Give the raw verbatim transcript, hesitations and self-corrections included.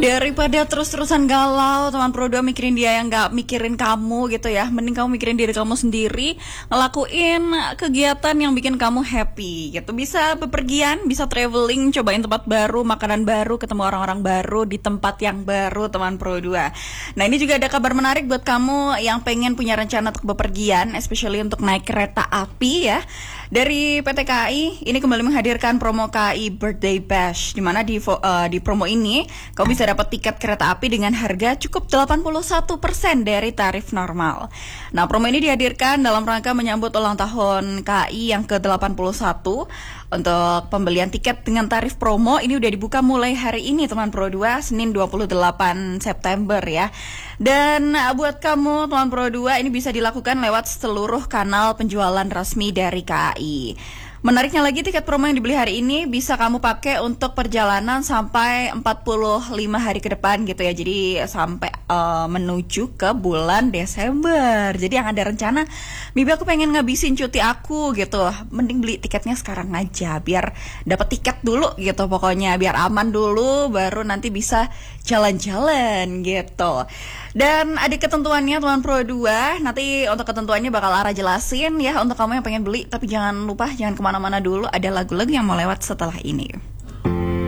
Daripada terus-terusan galau teman Pro dua mikirin dia yang gak mikirin kamu gitu ya, mending kamu mikirin diri kamu sendiri, ngelakuin kegiatan yang bikin kamu happy gitu. Bisa bepergian, bisa traveling, cobain tempat baru, makanan baru, ketemu orang-orang baru di tempat yang baru teman Pro dua. Nah ini juga ada kabar menarik buat kamu yang pengen punya rencana untuk bepergian, especially untuk naik kereta api ya. Dari P T K A I ini kembali menghadirkan promo K A I Birthday Bash, di mana di, uh, di promo ini kamu bisa dapat tiket kereta api dengan harga cukup delapan puluh satu persen dari tarif normal. Nah, promo ini dihadirkan dalam rangka menyambut ulang tahun K A I yang ke delapan puluh satu. Untuk pembelian tiket dengan tarif promo ini udah dibuka mulai hari ini teman Pro dua, Senin dua puluh delapan September ya. Dan buat kamu teman Pro dua ini bisa dilakukan lewat seluruh kanal penjualan resmi dari K A I. Menariknya lagi, tiket promo yang dibeli hari ini bisa kamu pakai untuk perjalanan sampai empat puluh lima hari ke depan gitu ya. Jadi sampai uh, menuju ke bulan Desember. Jadi yang ada rencana, Bibi aku pengen ngabisin cuti aku gitu, mending beli tiketnya sekarang aja biar dapat tiket dulu gitu, pokoknya biar aman dulu baru nanti bisa jalan-jalan gitu. Dan ada ketentuannya teman Pro dua, nanti untuk ketentuannya bakal Ara jelasin ya untuk kamu yang pengen beli, tapi jangan lupa jangan kemana mana dulu, ada lagu-lagu yang mau lewat setelah ini.